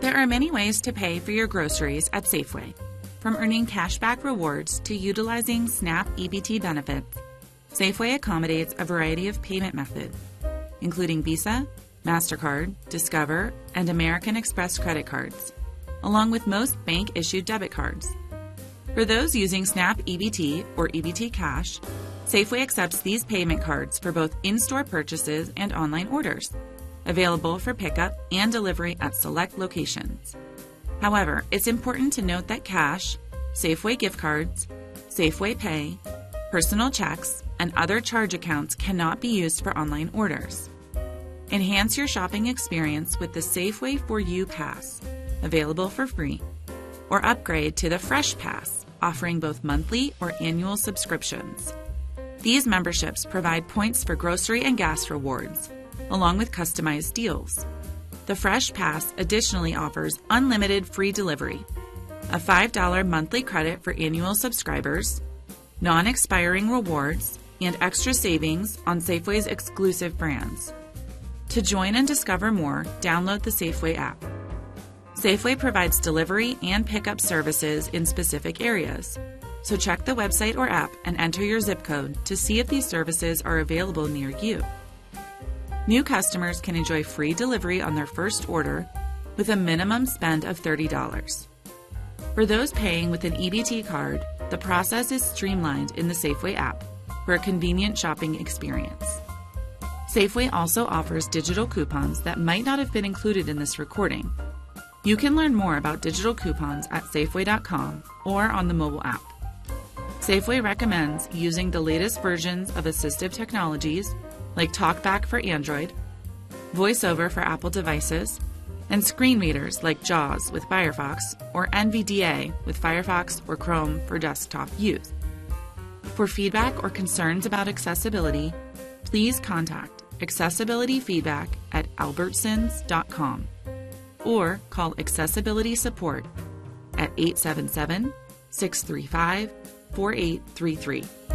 There are many ways to pay for your groceries at Safeway. From earning cashback rewards to utilizing SNAP EBT benefits, Safeway accommodates a variety of payment methods, including Visa, MasterCard, Discover, and American Express credit cards, along with most bank-issued debit cards. For those using SNAP EBT or EBT Cash, Safeway accepts these payment cards for both in-store purchases and online orders, available for pickup and delivery at select locations. However, it's important to note that cash, Safeway gift cards, Safeway Pay, personal checks, and other charge accounts cannot be used for online orders. Enhance your shopping experience with the Safeway For You Pass, available for free, or upgrade to the Fresh Pass, offering both monthly or annual subscriptions. These memberships provide points for grocery and gas rewards, along with customized deals. The Fresh Pass additionally offers unlimited free delivery, a $5 monthly credit for annual subscribers, non-expiring rewards, and extra savings on Safeway's exclusive brands. To join and discover more, download the Safeway app. Safeway provides delivery and pickup services in specific areas, so check the website or app and enter your zip code to see if these services are available near you. New customers can enjoy free delivery on their first order with a minimum spend of $30. For those paying with an EBT card, the process is streamlined in the Safeway app for a convenient shopping experience. Safeway also offers digital coupons that might not have been included in this recording. You can learn more about digital coupons at Safeway.com or on the mobile app. Safeway recommends using the latest versions of assistive technologies like TalkBack for Android, VoiceOver for Apple devices, and screen readers like JAWS with Firefox or NVDA with Firefox or Chrome for desktop use. For feedback or concerns about accessibility, please contact Accessibility Feedback at albertsons.com or call Accessibility Support at 877-635-4833.